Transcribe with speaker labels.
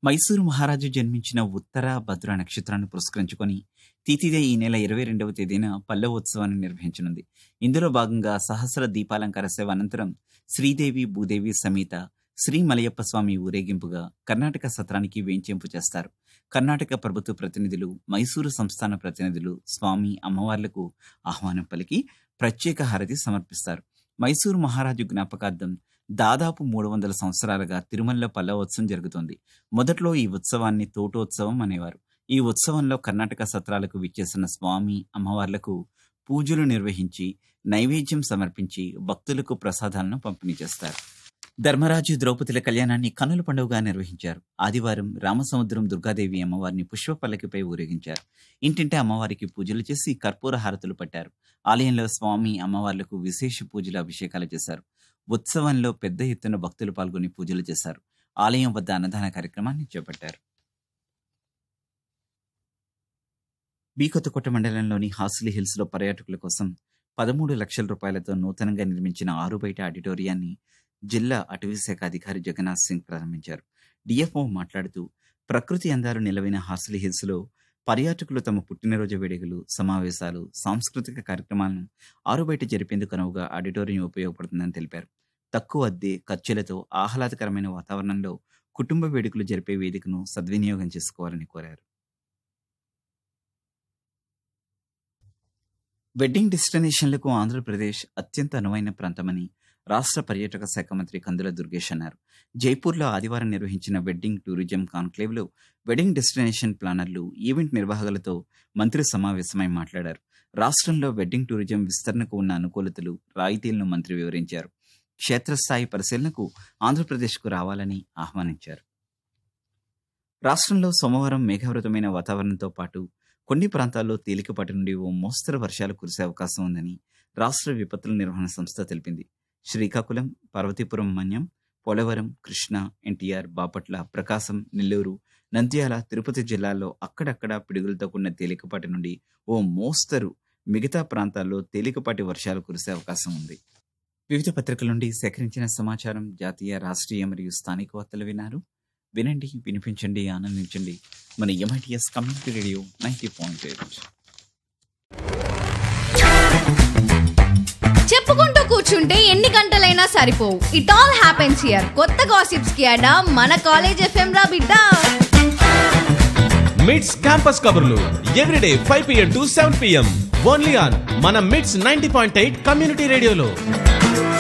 Speaker 1: మైసూరు మహారాజు జన్మించిన ఉత్తర భద్ర నక్షత్రాన్ని పురస్కరించుకొని తిథిదే ఈ నెల 22వ తేదీన పల్లవ ఉత్సవాన్ని నిర్వహించనుంది. ఇందులో భాగంగా సహస్ర దీపాలంకార సేవ అనంతరం శ్రీదేవి భూదేవి సమేత శ్రీ మలయప్ప స్వామి ఊరేగింపుగా కర్ణాటక సత్రానికి వేంచేంపు చేస్తారు. కర్ణాటక ప్రభుత్వ ప్రతినిధులు, మైసూరు సంస్థాన ప్రతినిధులు స్వామి అమ్మవార్లకు ఆహ్వానం పలికి ప్రత్యేక హారతి సమర్పిస్తారు. మైసూరు మహారాజు జ్ఞాపకార్థం దాదాపు 300 సంవత్సరాలుగా తిరుమలలో పల్లవోత్సవం జరుగుతోంది. మొదట్లో ఈ ఉత్సవాన్ని తోటోత్సవం అనేవారు. ఈ ఉత్సవంలో కర్ణాటక సత్రాలకు విచ్చేసిన స్వామి అమ్మవార్లకు పూజలు నిర్వహించి నైవేద్యం సమర్పించి భక్తులకు ప్రసాదాలను పంపిణీ చేస్తారు. ధర్మరాజు ద్రౌపదుల కళ్యాణాన్ని కన్నుల పండుగగా నిర్వహించారు. ఆదివారం రామసముద్రం దుర్గాదేవి అమ్మవారిని పుష్ప పల్లకిపై ఊరేగించారు. ఇంటింటే అమ్మవారికి పూజలు చేసి కర్పూర హారతులు పట్టారు. ఆలయంలో స్వామి అమ్మవార్లకు విశేష పూజలు అభిషేకాలు చేశారు. ఉత్సవంలో పెద్ద ఎత్తున భక్తులు పాల్గొని పూజలు చేశారు. ఆలయం వద్ద అన్నదాన కార్యక్రమాన్ని చేపట్టారు. కొత్తకోట మండలంలోని హాస్లీ హిల్స్ లో పర్యాటకుల కోసం 13 లక్షల రూపాయలతో నూతనంగా నిర్మించిన ఆరుబయట ఆడిటోరియాన్ని జిల్లా అటవీశాఖ అధికారి జగన్నాథ్ సింగ్ ప్రారంభించారు. డిఎఫ్ఓ మాట్లాడుతూ, ప్రకృతి అందాలు నిలవైన హాస్లీ హిల్స్ లో పర్యాటకులు తమ పుట్టినరోజు వేడుకలు, సమావేశాలు, సాంస్కృతిక కార్యక్రమాలను ఆరుబయట జరిపేందుకు అనువుగా ఆడిటోరియం ఉపయోగపడుతుందని తెలిపారు. తక్కువ అద్దె ఖర్చులతో ఆహ్లాదకరమైన వాతావరణంలో కుటుంబ వేడుకలు జరిపే వేదికను సద్వినియోగం చేసుకోవాలని కోరారు. వెడ్డింగ్ డెస్టినేషన్లకు ఆంధ్రప్రదేశ్ అత్యంత అనువైన ప్రాంతమని రాష్ట్ర పర్యాటక శాఖ మంత్రి కందుల దుర్గేష్ అన్నారు. జైపూర్లో ఆదివారం నిర్వహించిన wedding tourism కాన్క్లేవ్లో wedding destination ప్లానర్లు, event నిర్వాహకులతో మంత్రి సమావేశమై మాట్లాడారు. రాష్ట్రంలో వెడ్డింగ్ టూరిజం విస్తరణకు ఉన్న అనుకూలతలు, రాయితీలను మంత్రి వివరించారు. క్షేత్రస్థాయి పరిశీలనకు ఆంధ్రప్రదేశ్కు రావాలని ఆహ్వానించారు. రాష్ట్రంలో సోమవారం మేఘావృతమైన వాతావరణంతో పాటు కొన్ని ప్రాంతాల్లో తేలికపాటి నుండి ఓ మోస్తరు వర్షాలు కురిసే అవకాశం ఉందని రాష్ట్ర విపత్తుల నిర్వహణ సంస్థ తెలిపింది. శ్రీకాకుళం, పార్వతీపురం మన్యం, పోలవరం, కృష్ణా, ఎన్టీఆర్, బాపట్ల, ప్రకాశం, నెల్లూరు, నంద్యాల, తిరుపతి జిల్లాల్లో అక్కడక్కడ పిడుగులతో కూడిన తేలికపాటి నుండి ఓ మోస్తరు, మిగతా ప్రాంతాల్లో తేలికపాటి వర్షాలు కురిసే అవకాశం ఉంది. వివిధ పత్రికల నుండి సేకరించిన సమాచారం, జాతీయ, రాష్ట్రీయ మరియు స్థానిక వార్తలు విన్నారు. వినండి, వినిపించండి, ఆనందించండి. మన ఎంఐటిఎస్ కమ్యూనిటీ రేడియో 90.8.
Speaker 2: చెప్పుకుంటూ కూర్చుంటే ఎన్ని గంటలైనా సరిపోవు. It all happens here. కొత్త గాసిప్స్ కి అడా మన కాలేజ్ ఎఫ్ఎం రా బిడ్డ.
Speaker 3: మిడ్స్ క్యాంపస్ కబుర్లు everyday 5 PM to 7 PM only on మన మిడ్స్ 90.8 కమ్యూనిటీ రేడియోలో.